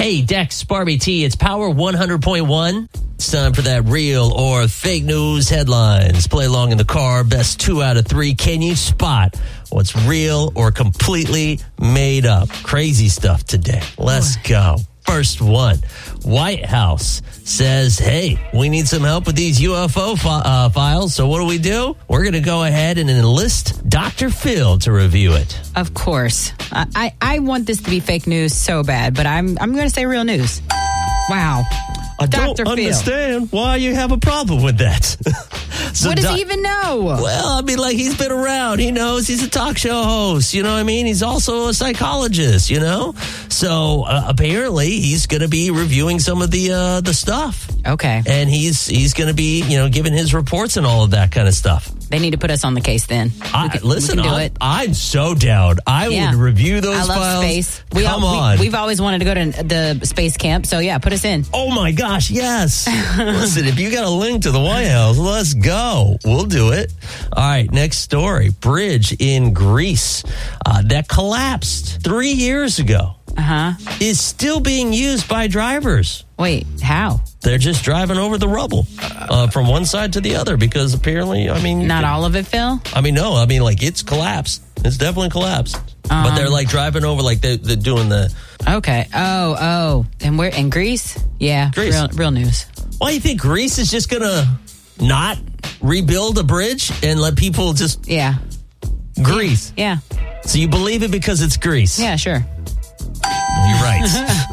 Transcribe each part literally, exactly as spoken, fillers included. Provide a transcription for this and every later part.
Hey, Dex, Barbie T, it's Power one hundred point one. It's time for that real or fake news headlines. Play along in the car. Best two out of three. Can you spot what's real or completely made up? Crazy stuff today. Let's go. First one. White House says, hey, we need some help with these U F O fi- uh, files. So what do we do? We're going to go ahead and enlist Doctor Phil to review it. Of course. I, I, I want this to be fake news so bad, but I'm I'm going to say real news. Wow. I Doctor don't Phil. understand why you have a problem with that. So what does doc- he even know? Well, I mean, like, he's been around. He knows he's a talk show host. You know what I mean? He's also a psychologist, you know? So uh, apparently he's going to be reviewing some of the uh, the stuff. Okay. And he's he's going to be, you know, giving his reports and all of that kind of stuff. They need to put us on the case then. I, we can, listen, we can do I'm, it. I'm so down. I Yeah. would review those I love files. space. We Come all, on. We, we've always wanted to go to the space camp, so yeah, put us in. Oh my gosh, yes. Listen, if you got a link to the White House, let's go. We'll do it. All right, next story. Bridge in Greece uh, that collapsed three years ago Uh-huh. is still being used by drivers. Wait, how? They're just driving over the rubble uh, from one side to the other because apparently, I mean... Not can, all of it, Phil? I mean, no. I mean, like, it's collapsed. It's definitely collapsed. Um, but they're, like, driving over, like, they're, they're doing the... Okay. Oh, oh. And we're in Greece? Yeah. Greece. Real, real news. Why do you think Greece is just going to not rebuild a bridge and let people just... Yeah. Greece. Yeah. So you believe it because it's Greece? Yeah, sure. You're right.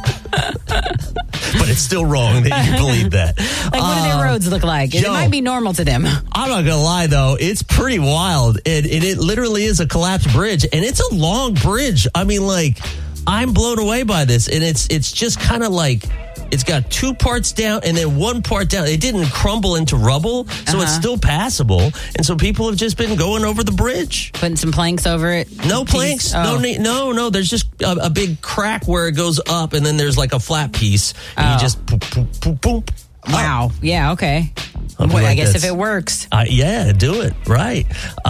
But it's still wrong that you believe that. Like, what do their Uh, roads look like? It yo. might be normal to them. I'm not going to lie, though. It's pretty wild. And, and it literally is a collapsed bridge. And it's a long bridge. I mean, like, I'm blown away by this. And it's it's just kind of like... It's got two parts down and then one part down. It didn't crumble into rubble, so Uh-huh. it's still passable. And so people have just been going over the bridge. Putting some planks over it. No Piece- planks. oh. No, ne- no, no. There's just a, a big crack where it goes up, and then there's like a flat piece, and Oh. you just poop, poop, poop, poop. Wow. Yeah, okay. I'll be Well, I like, guess if that's- it works. Uh, yeah, do it. Right.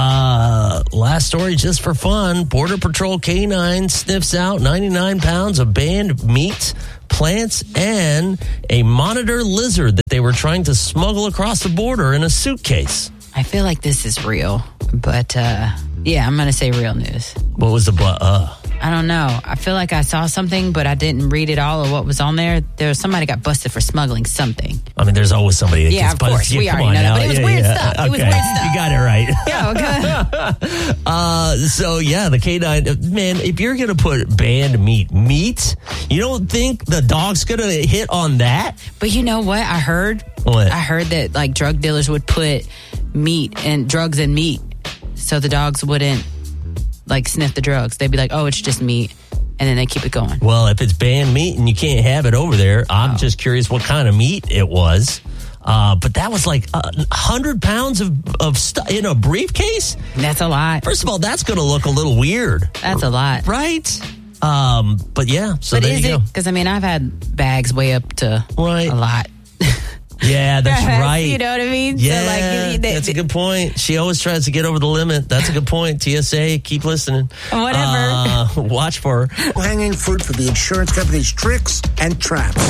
Uh, last story, just for fun. Border Patrol K nine sniffs out ninety-nine pounds of banned meat, plants, and a monitor lizard that they were trying to smuggle across the border in a suitcase. I feel like this is real, but uh, yeah, I'm going to say real news. What was the but? Uh, I don't know. I feel like I saw something, but I didn't read it all of what was on there. There was somebody got busted for smuggling something. I mean, there's always somebody that Yeah, gets of course. busted. We Come already on know that, now. but it was Yeah, weird yeah. stuff. It was Okay. weird stuff. You got it right. Yeah, okay. uh, so, yeah, the K nine, man, if you're going to put banned meat, meat, you don't think the dog's going to hit on that? But you know what? I heard. What? I heard that like drug dealers would put meat and drugs in meat, so the dogs wouldn't like sniff the drugs. They'd be like, "Oh, it's just meat," and then they keep it going. Well, if it's banned meat and you can't have it over there, I'm oh. just curious what kind of meat it was. Uh, but that was like a uh, hundred pounds of, of stuff in a briefcase. That's a lot. First of all, that's going to look a little weird. That's a lot. Right? Um, but yeah, so but there is you it, go. Because I mean, I've had bags way up to right. a lot. Yeah, that's right. You know what I mean? Yeah, so like, they, that's a good point. She always tries to get over the limit. That's a good point. T S A, keep listening. Whatever. Uh, watch for her. Hanging fruit for the insurance company's tricks and traps.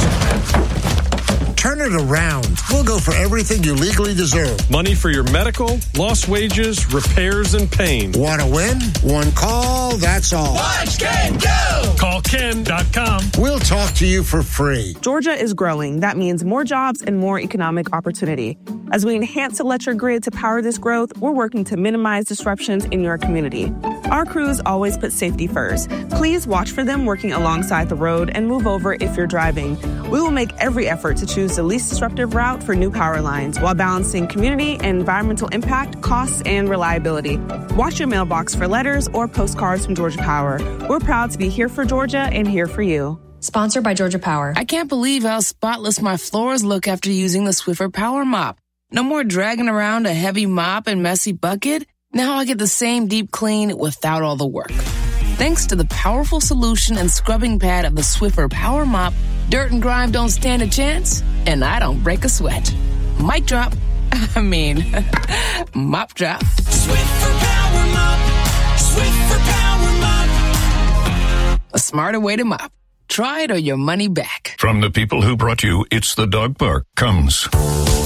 Turn it around. We'll go for everything you legally deserve. Money for your medical, lost wages, repairs, and pain. Want to win? One call, that's all. Watch Ken go! Call Ken dot com. We'll talk to you for free. Georgia is growing. That means more jobs and more economic opportunity. As we enhance electric grid to power this growth, we're working to minimize disruptions in your community. Our crews always put safety first. Please watch for them working alongside the road and move over if you're driving. We will make every effort to choose the least disruptive route for new power lines while balancing community and environmental impact, costs, and reliability. Watch your mailbox for letters or postcards from Georgia Power. We're proud to be here for Georgia and here for you. Sponsored by Georgia Power. I can't believe how spotless my floors look after using the Swiffer Power Mop. No more dragging around a heavy mop and messy bucket. Now I get the same deep clean without all the work. Thanks to the powerful solution and scrubbing pad of the Swiffer Power Mop, dirt and grime don't stand a chance, and I don't break a sweat. Mic drop. I mean, mop drop. Swiffer Power Mop. Swiffer Power Mop. A smarter way to mop. Try it or your money back. From the people who brought you It's the Dog Park comes